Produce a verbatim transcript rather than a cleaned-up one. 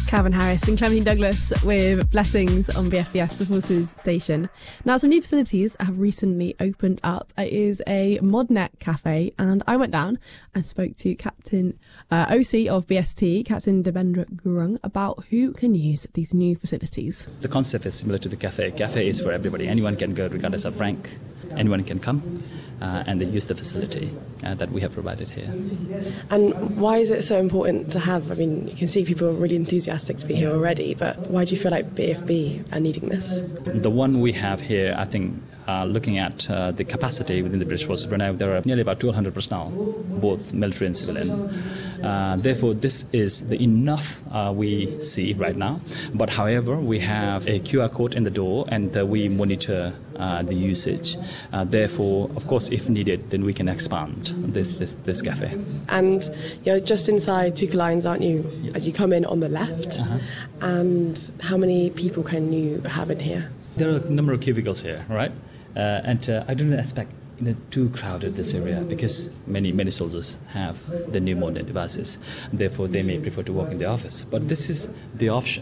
Calvin Harris and Clementine Douglas with Blessings on B F B S, the Forces station. Now, some new facilities have recently opened up. It is a Modnet cafe, and I went down and spoke to Captain uh, O C of B S T, Captain Devendra Gurung, about who can use these new facilities. The concept is similar to the cafe. Cafe is for everybody. Anyone can go regardless of rank. Anyone can come uh, and they use the facility uh, that we have provided here. And why is it so important to have? I mean, you can see people are really enthusiastic to be here already, but why do you feel like B F B are needing this? The one we have here, I think, uh, looking at uh, the capacity within the British Forces right now, there are nearly about twelve hundred personnel, both military and civilian. Uh, therefore, this is the enough uh, we see right now. But however, we have a Q R code in the door, and uh, we monitor uh, the usage. Uh, therefore, of course, if needed, then we can expand this this, this cafe. And you're just inside Tuka Lines, aren't you? Yeah. As you come in on the left. Uh-huh. And how many people can you have in here? There are a number of cubicles here, right? Uh, and uh, I don't expect you know, too crowded this area because many many soldiers have the new modern devices. Therefore, they may prefer to work in the office. But this is the option.